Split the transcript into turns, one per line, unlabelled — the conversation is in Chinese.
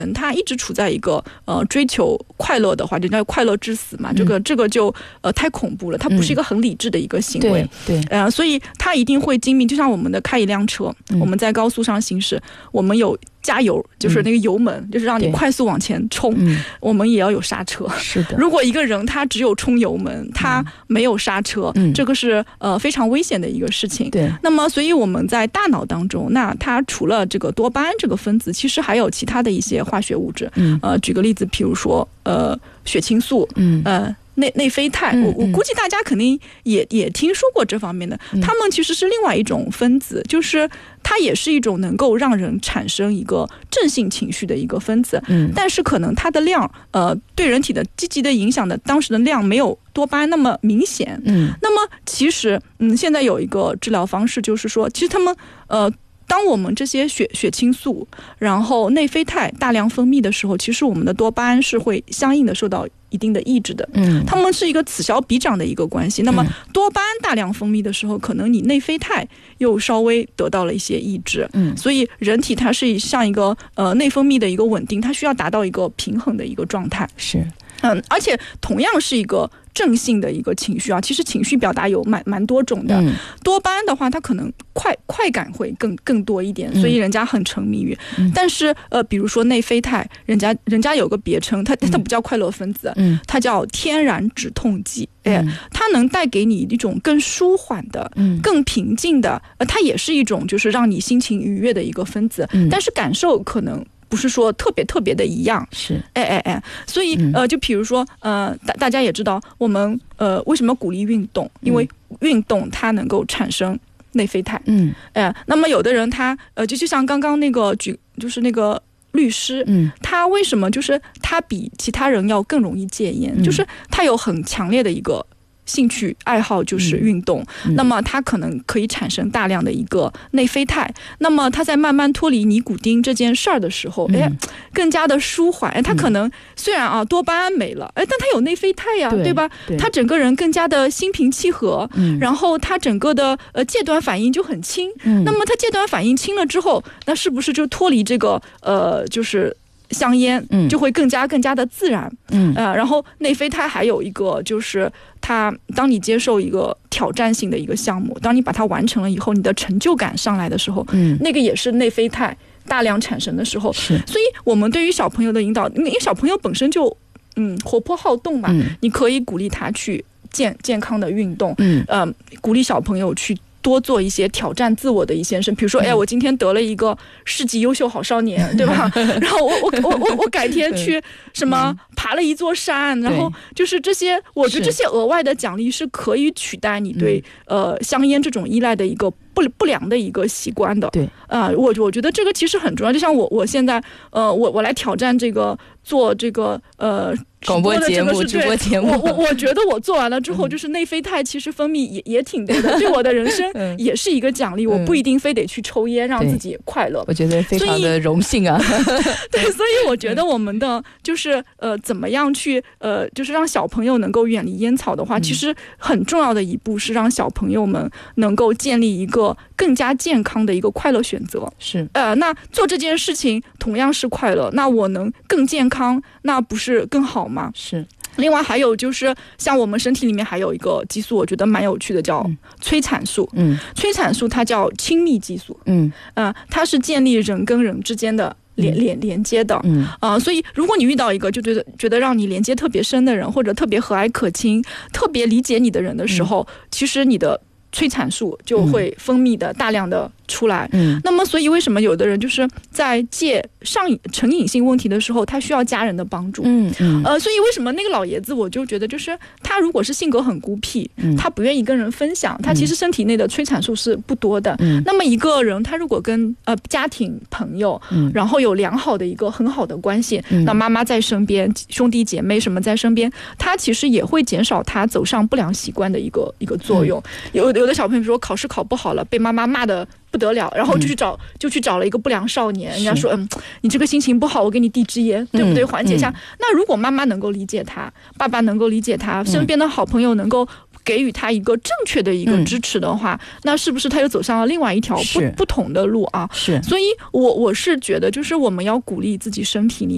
他一直处在一个追求快乐的话，人家快乐致死嘛，这个就太恐怖了，它不是一个很理智的一个行为。
对，
所以他一定会精明，就像我们的开一辆车，我们在高速上行驶，我们有加油，就是那个油门，就是让你快速往前冲，我们也要有刹车。
是的，
如果一个人他只有冲油门，他没有刹车，这个是非常危险的一个事情。
对，
那么所以我们在大脑当中，那它除了这个多巴胺这个分子，其实还有其他的一些化学物质。举个例子，比如说血清素，内啡肽，我估计大家肯定也听说过这方面的，它们其实是另外一种分子，就是它也是一种能够让人产生一个正性情绪的一个分子，但是可能它的量对人体的积极的影响的当时的量没有多巴胺那么明显。那么其实现在有一个治疗方式，就是说其实他们当我们这些血清素然后内啡肽大量分泌的时候，其实我们的多巴胺是会相应的受到一定的抑制的。它们是一个此消彼长的一个关系。那么多巴胺大量分泌的时候，可能你内啡肽又稍微得到了一些抑制。所以人体它是像一个内分泌的一个稳定，它需要达到一个平衡的一个状态。
是，
而且同样是一个正性的一个情绪啊，其实情绪表达有蛮多种的。多巴胺的话，它可能快感会更多一点，所以人家很沉迷于。但是比如说内啡肽，人家有个别称，它不叫快乐分子，它叫天然止痛剂。它能带给你一种更舒缓的、更平静的，它也是一种就是让你心情愉悦的一个分子，但是感受可能不是说特别的一样。
是，
所以就比如说大家也知道我们为什么鼓励运动，因为运动它能够产生内啡肽。那么有的人他就像刚刚那个就是那个律师，他为什么就是他比其他人要更容易戒烟，就是他有很强烈的一个兴趣爱好，就是运动。那么它可能可以产生大量的一个内啡肽，那么它在慢慢脱离尼古丁这件事儿的时候，更加的舒缓。它可能虽然多巴胺没了，但它有内啡肽呀，对吧？它整个人更加的心平气和，然后它整个的戒断反应就很轻。那么它戒断反应轻了之后，那是不是就脱离这个就是香烟就会更加的自然。然后内啡肽还有一个就是它，当你接受一个挑战性的一个项目，当你把它完成了以后，你的成就感上来的时候，那个也是内啡肽大量产生的时候。所以我们对于小朋友的引导，因为小朋友本身就活泼好动嘛，你可以鼓励他去健康的运动，鼓励小朋友去多做一些挑战自我的一些事，比如说我今天得了一个市级优秀好少年，对吧？然后我改天去什么爬了一座山，然后就是这些，我觉得这些额外的奖励是可以取代你对香烟这种依赖的一个不良的一个习惯的。
对，
我觉得这个其实很重要。就像我现在我来挑战这个做这个
广播节目、直播节目，
我觉得我做完了之后，就是内啡肽其实分泌也挺多的，对我的人生也是一个奖励。我不一定非得去抽烟让自己快乐，
我觉得非常的荣幸啊。
对，所以我觉得我们的就是怎么样去就是让小朋友能够远离烟草的话，其实很重要的一步是让小朋友们能够建立一个更加健康的一个快乐选择。
是
那做这件事情同样是快乐，那我能更健康，那不是更好吗？
是。
另外还有就是像我们身体里面还有一个激素，我觉得蛮有趣的，叫催产素。催产素它叫亲密激素。它是建立人跟人之间的连接的。所以如果你遇到一个就觉得让你连接特别深的人，或者特别和蔼可亲、特别理解你的人的时候，其实你的催产素就会分泌的大量的出来。那么所以为什么有的人就是在戒成瘾性问题的时候，他需要家人的帮助。所以为什么那个老爷子，我就觉得就是他如果是性格很孤僻，他不愿意跟人分享，他其实身体内的催产素是不多的。那么一个人他如果跟家庭朋友，然后有良好的一个很好的关系，那妈妈在身边，兄弟姐妹什么在身边，他其实也会减少他走上不良习惯的一个作用。有的小朋友说考试考不好了，被妈妈骂的不得了，然后就去找了一个不良少年，人家说你这个心情不好，我给你递支烟，对不对？缓解一下。那如果妈妈能够理解他，爸爸能够理解他，身边的好朋友能够给予他一个正确的一个支持的话，那是不是他又走上了另外一条不同的路啊？
是。
所以我是觉得就是我们要鼓励自己身体里